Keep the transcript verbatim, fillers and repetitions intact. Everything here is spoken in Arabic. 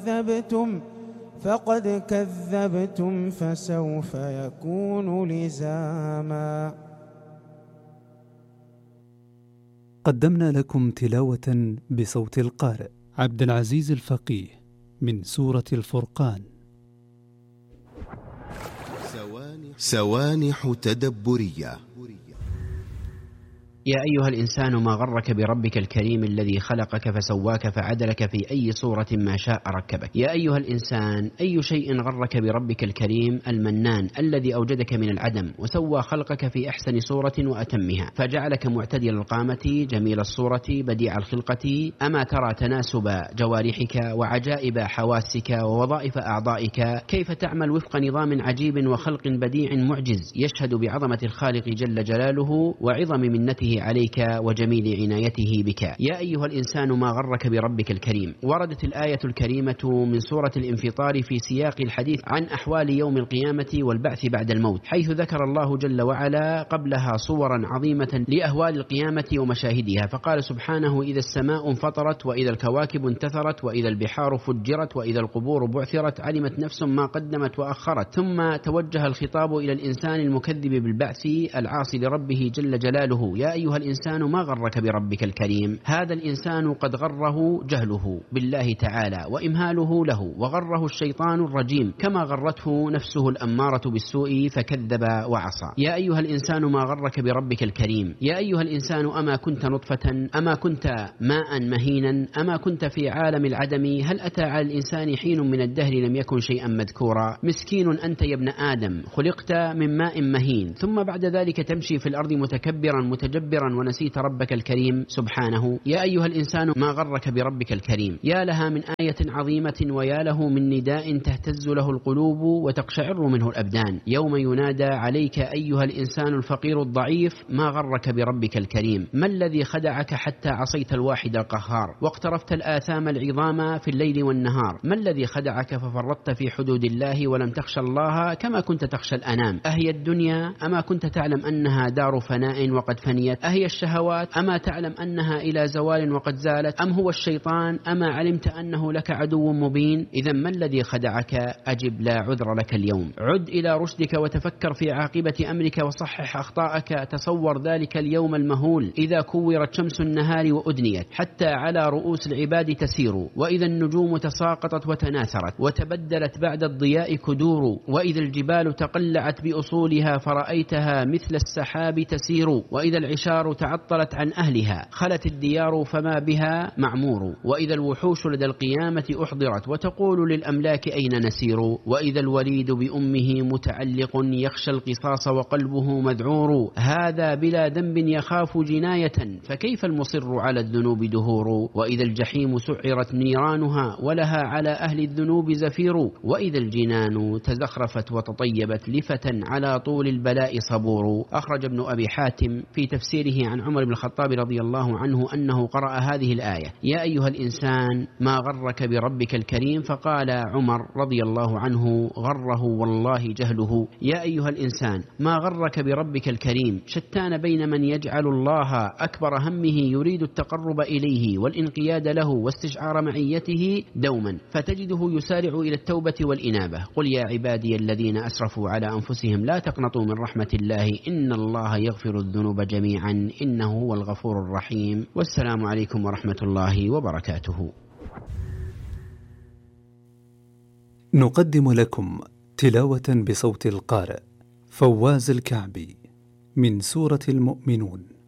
كذبتم فقد كذبتم فسوف يكون لزاما. قدمنا لكم تلاوة بصوت القارئ عبد العزيز الفقيه من سورة الفرقان. سوانح تدبرية. يا أيها الإنسان ما غرك بربك الكريم الذي خلقك فسواك فعدلك في أي صورة ما شاء ركبك. يا أيها الإنسان أي شيء غرك بربك الكريم المنان الذي أوجدك من العدم وسوى خلقك في أحسن صورة وأتمها، فجعلك معتدل القامة جميل الصورة بديع الخلقة. أما ترى تناسب جوارحك وعجائب حواسك ووظائف أعضائك كيف تعمل وفق نظام عجيب وخلق بديع معجز يشهد بعظمة الخالق جل جلاله وعظم منته عليك وجميل عنايته بك. يا أيها الإنسان ما غرك بربك الكريم. وردت الآية الكريمة من سورة الانفطار في سياق الحديث عن أحوال يوم القيامة والبعث بعد الموت، حيث ذكر الله جل وعلا قبلها صورا عظيمة لأهوال القيامة ومشاهدها، فقال سبحانه: إذا السماء انفطرت وإذا الكواكب انتثرت وإذا البحار فجرت وإذا القبور بعثرت علمت نفس ما قدمت وأخرت. ثم توجه الخطاب إلى الإنسان المكذب بالبعث العاصي لربه جل جلاله: يا أيها الإنسان ما غرك بربك الكريم. هذا الإنسان قد غره جهله بالله تعالى وإمهاله له، وغره الشيطان الرجيم كما غرته نفسه الأمارة بالسوء فكذب وعصى. يا أيها الإنسان ما غرك بربك الكريم. يا أيها الإنسان أما كنت نطفة، أما كنت ماء مهينا، أما كنت في عالم العدم، هل أتى على الإنسان حين من الدهر لم يكن شيئا مذكورا. مسكين أنت يا ابن آدم، خلقت من ماء مهين ثم بعد ذلك تمشي في الأرض متكبرا متجبرا ونسيت ربك الكريم سبحانه. يا أيها الإنسان ما غرك بربك الكريم. يا لها من آية عظيمة ويا له من نداء تهتز له القلوب وتقشعر منه الأبدان يوم ينادى عليك أيها الإنسان الفقير الضعيف ما غرك بربك الكريم. ما الذي خدعك حتى عصيت الواحد القهار واقترفت الآثام العظام في الليل والنهار؟ ما الذي خدعك ففرطت في حدود الله ولم تخشى الله كما كنت تخشى الأنام؟ أهي الدنيا أما كنت تعلم أنها دار فناء وقد فنيت؟ أهي الشهوات أما تعلم أنها إلى زوال وقد زالت؟ أم هو الشيطان أما علمت أنه لك عدو مبين؟ إذا ما الذي خدعك؟ أجب لا عذر لك اليوم. عد إلى رشدك وتفكر في عاقبة أمرك وصحح أخطاءك. تصور ذلك اليوم المهول إذا كورت شمس النهار وأدنيت حتى على رؤوس العباد تسير، وإذا النجوم تساقطت وتناثرت وتبدلت بعد الضياء كدور، وإذا الجبال تقلعت بأصولها فرأيتها مثل السحاب تسير، وإذا العشار تعطلت عن أهلها خلت الديار فما بها معمور، وإذا الوحوش لدى القيامة أحضرت وتقول للأملاك أين نسير، وإذا الوليد بأمه متعلق يخشى القصاص وقلبه مذعور، هذا بلا ذنب يخاف جناية فكيف المصر على الذنوب دهور، وإذا الجحيم سعرت نيرانها ولها على أهل الذنوب زفير، وإذا الجنان تزخرفت وتطيبت لفة على طول البلاء صبور. أخرج ابن أبي حاتم في تفسيره عن عمر بن الخطاب رضي الله عنه أنه قرأ هذه الآية: يا أيها الإنسان ما غرك بربك الكريم، فقال عمر رضي الله عنه: غره والله جهله. يا أيها الإنسان ما غرك بربك الكريم. شتان بين من يجعل الله أكبر همه يريد التقرب إليه والانقياد له واستشعار معيته دوما، فتجده يسارع إلى التوبة والإنابة. قل يا عبادي الذين أسرفوا على أنفسهم لا تقنطوا من رحمة الله إن الله يغفر الذنوب جميعا إنه هو الغفور الرحيم. والسلام عليكم ورحمة الله وبركاته. نقدم لكم تلاوة بصوت القارئ فواز الكعبي من سورة المؤمنون.